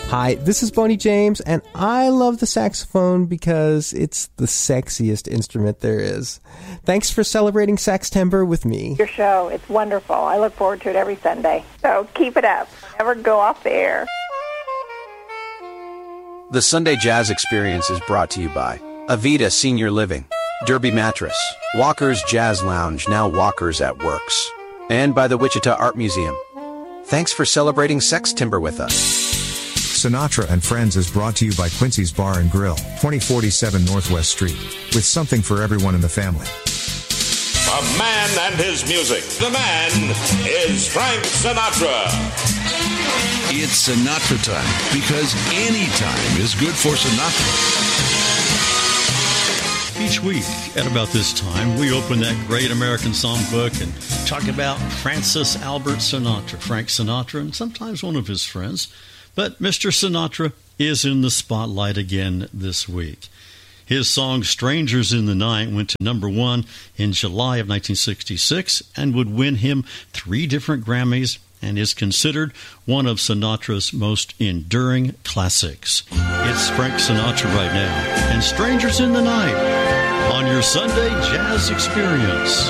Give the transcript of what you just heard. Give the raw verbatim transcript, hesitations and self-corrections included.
Hi, this is Boney James, and I love the saxophone because it's the sexiest instrument there is. Thanks for celebrating Saxtember with me. Your show, it's wonderful. I look forward to it every Sunday. So keep it up. Never go off the air. The Sunday Jazz Experience is brought to you by Avita Senior Living, Derby Mattress, Walker's Jazz Lounge, now Walker's at Works, and by the Wichita Art Museum. Thanks for celebrating Sextember with us. Sinatra and Friends is brought to you by Quincy's Bar and Grill, twenty forty-seven Northwest Street, with something for everyone in the family. A man and his music. The man is Frank Sinatra. It's Sinatra time, because any time is good for Sinatra. Each week, at about this time, we open that great American songbook and talk about Francis Albert Sinatra, Frank Sinatra, and sometimes one of his friends. But Mister Sinatra is in the spotlight again this week. His song Strangers in the Night went to number one in July of nineteen sixty-six and would win him three different Grammys and is considered one of Sinatra's most enduring classics. It's Frank Sinatra right now and Strangers in the Night on your Sunday Jazz Experience.